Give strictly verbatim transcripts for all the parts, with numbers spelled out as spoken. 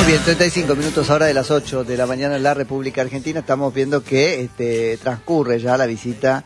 bien, treinta y cinco minutos ahora de las ocho de la mañana en la República Argentina. Estamos viendo que este, transcurre ya la visita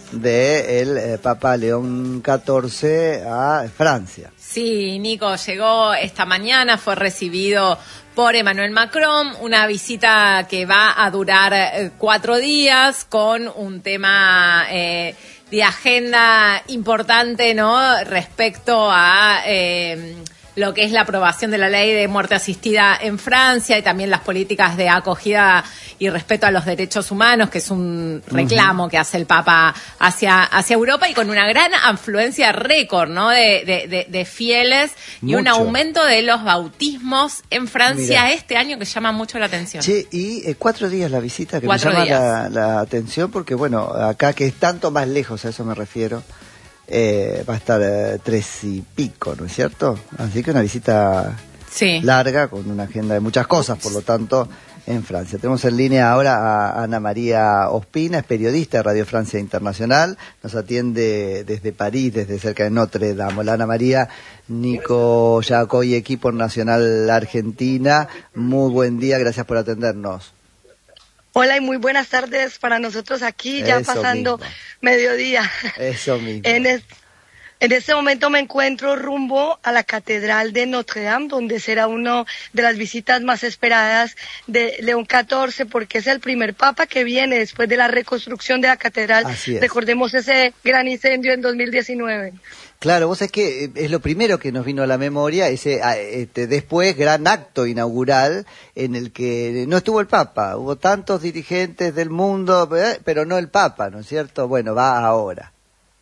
del eh, Papa León catorce a Francia. Sí, Nico, llegó esta mañana, fue recibido por Emmanuel Macron, una visita que va a durar eh, cuatro días con un tema eh, de agenda importante, ¿no?, respecto a eh, lo que es la aprobación de la ley de muerte asistida en Francia y también las políticas de acogida y respeto a los derechos humanos, que es un reclamo uh-huh. que hace el Papa hacia, hacia Europa, y con una gran afluencia récord, ¿no?, de, de, de, de fieles. Mucho. Y un aumento de los bautismos en Francia Mirá. este año que llama mucho la atención. Sí, y eh, cuatro días la visita que me llama la, la atención, porque bueno, acá que es tanto más lejos, a eso me refiero. Eh, va a estar eh, tres y pico, ¿no es cierto? Así que una visita sí. larga, con una agenda de muchas cosas, por lo tanto, en Francia. Tenemos en línea ahora a Ana María Ospina, es periodista de Radio Francia Internacional, nos atiende desde París, desde cerca de Notre Dame. Hola, Ana María. Nico Yacoy, equipo nacional Argentina, muy buen día, gracias por atendernos. Hola y muy buenas tardes para nosotros aquí, ya Eso pasando mismo. mediodía. Eso mismo. En, es, en este momento me encuentro rumbo a la Catedral de Notre Dame, donde será una de las visitas más esperadas de León catorce, porque es el primer papa que viene después de la reconstrucción de la catedral. Recordemos ese gran incendio en dos mil diecinueve. Claro, vos sabés que es lo primero que nos vino a la memoria, ese este, después gran acto inaugural en el que no estuvo el Papa, hubo tantos dirigentes del mundo, pero no el Papa, ¿no es cierto? Bueno, va ahora.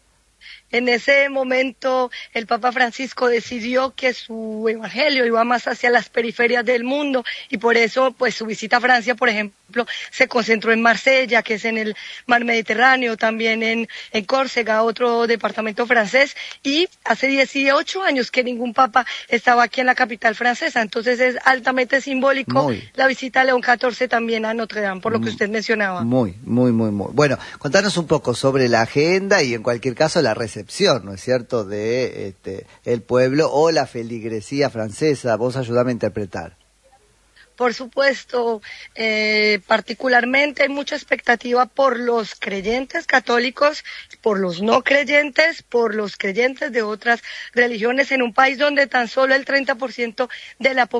En ese momento el Papa Francisco decidió que su evangelio iba más hacia las periferias del mundo, y por eso pues su visita a Francia, por ejemplo, se concentró en Marsella, que es en el mar Mediterráneo, también en, en Córcega, otro departamento francés, y hace dieciocho años que ningún papa estaba aquí en la capital francesa, entonces es altamente simbólico muy. la visita a León catorce también a Notre Dame, por lo que usted mencionaba. Muy, muy, muy, muy. Bueno, contanos un poco sobre la agenda y en cualquier caso la recepción, ¿no es cierto?, de este, el pueblo o la feligresía francesa. Vos ayudame a interpretar. Por supuesto, eh, particularmente hay mucha expectativa por los creyentes católicos, por los no creyentes, por los creyentes de otras religiones, en un país donde tan solo el treinta por ciento de la población